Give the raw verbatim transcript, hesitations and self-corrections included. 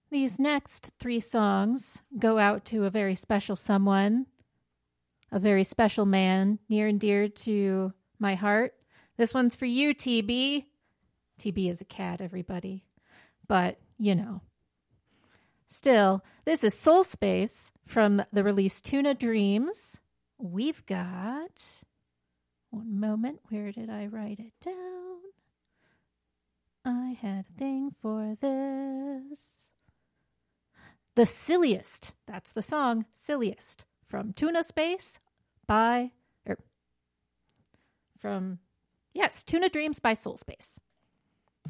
These next three songs go out to a very special someone, a very special man near and dear to my heart. This one's for you, T B. T B is a cat, everybody. But, you know. Still, this is Soul Space from the release Tuna Dreams. We've got... One moment. Where did I write it down? I had a thing for this. The Silliest. That's the song, Silliest. From Tuna Space by... Er, from... Yes, Tuna Dreams by Soul Space.